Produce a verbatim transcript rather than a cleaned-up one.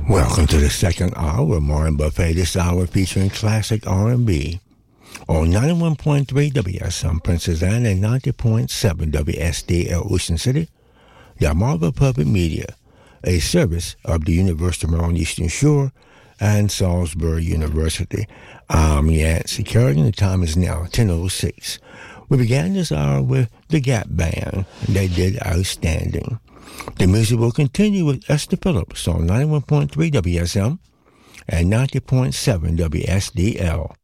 Welcome to the second hour of Martin Buffet. This hour featuring classic R and B on ninety-one point three W S M Princess Anne and ninety point seven W S D L Ocean City. Delmarva Public Media, a service of the University of Maryland Eastern Shore and Salisbury University. I'm Yancey Kerrigan. The time is now ten oh six. We began this hour with the Gap Band. They did outstanding. The music will continue with Esther Phillips on ninety-one point three W S M and ninety point seven W S D L.